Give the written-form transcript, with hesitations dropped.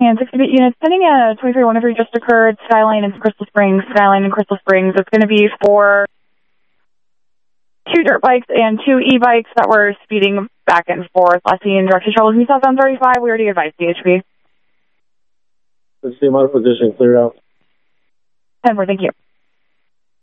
and 60-bit units. Pending a 23-103 just occurred, Skyline and Crystal Springs. It's going to be for 2 dirt bikes and 2 e-bikes that were speeding back and forth. Last seen directed troubles in southbound 35. We already advised DHP. Let's see my position cleared out. 10-4, thank you.